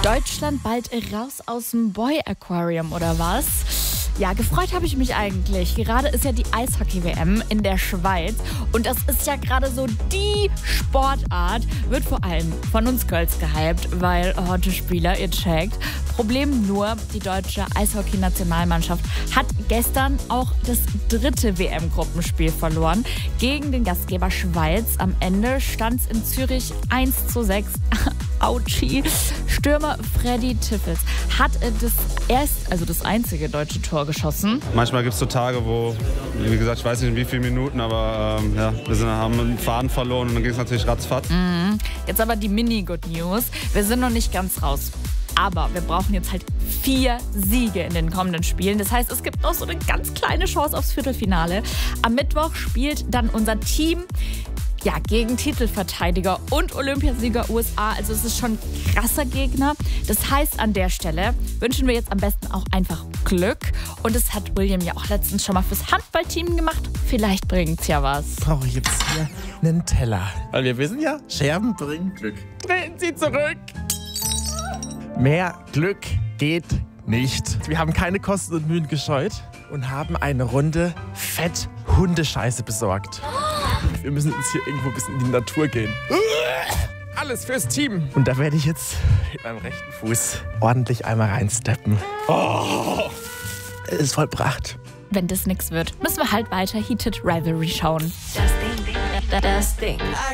Deutschland bald raus aus dem Boy Aquarium oder was? Ja, gefreut habe ich mich eigentlich. Gerade ist ja die Eishockey-WM in der Schweiz und das ist ja gerade so die Sportart, wird vor allem von uns Girls gehypt, weil die Spieler, ihr checkt. Problem nur, die deutsche Eishockey-Nationalmannschaft hat gestern auch das 3. WM-Gruppenspiel verloren gegen den Gastgeber Schweiz. Am Ende stand es in Zürich 1:6. Autschi. Stürmer Freddy Tiffels hat das einzige deutsche Tor geschossen. Manchmal gibt es so Tage, wo, wie gesagt, ich weiß nicht in wie vielen Minuten, aber haben einen Faden verloren und dann ging es natürlich ratzfatz. Jetzt aber die Mini-Good News. Wir sind noch nicht ganz raus. Aber wir brauchen jetzt halt 4 Siege in den kommenden Spielen. Das heißt, es gibt noch so eine ganz kleine Chance aufs Viertelfinale. Am Mittwoch spielt dann unser Team gegen Titelverteidiger und Olympiasieger USA. Also es ist schon ein krasser Gegner. Das heißt, an der Stelle wünschen wir jetzt am besten auch einfach Glück. Und das hat William ja auch letztens schon mal fürs Handballteam gemacht. Vielleicht bringt's ja was. Brauche ich jetzt hier einen Teller? Weil wir wissen ja, Scherben bringen Glück. Drehen Sie zurück! Mehr Glück geht nicht. Wir haben keine Kosten und Mühen gescheut und haben eine Runde Fett-Hundescheiße besorgt. Wir müssen jetzt hier irgendwo ein bisschen in die Natur gehen. Alles fürs Team. Und da werde ich jetzt mit meinem rechten Fuß ordentlich einmal reinsteppen. Ist vollbracht. Wenn das nichts wird, müssen wir halt weiter Heated Rivalry schauen. Das Ding.